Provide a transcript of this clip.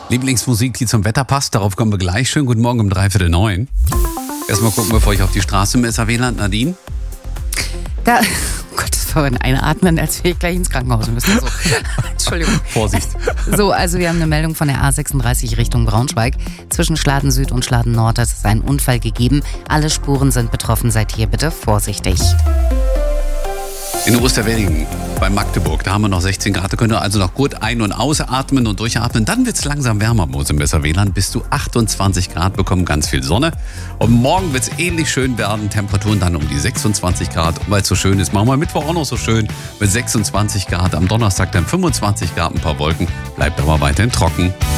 Lieblingsmusik, die zum Wetter passt, darauf kommen wir gleich. Schönen guten Morgen um 8:45. Erstmal gucken, bevor ich auf die Straße im SAW-Land. Nadine? Da, oh Gott, das war ein Einatmen, als wäre ich gleich ins Krankenhaus müssen. So. Entschuldigung. Vorsicht. So, also wir haben eine Meldung von der A36 Richtung Braunschweig. Zwischen Schladen Süd und Schladen Nord ist ein Unfall gegeben. Alle Spuren sind betroffen. Seid hier bitte vorsichtig. In Osterwedding bei Magdeburg, da haben wir noch 16 Grad. Da könnt ihr also noch gut ein- und ausatmen und durchatmen. Dann wird es langsam wärmer im SAW-Land. Bis zu 28 Grad bekommen, ganz viel Sonne. Und morgen wird es ähnlich schön werden. Temperaturen dann um die 26 Grad. Und weil es so schön ist, machen wir Mittwoch auch noch so schön mit 26 Grad. Am Donnerstag dann 25 Grad, ein paar Wolken. Bleibt aber weiterhin trocken.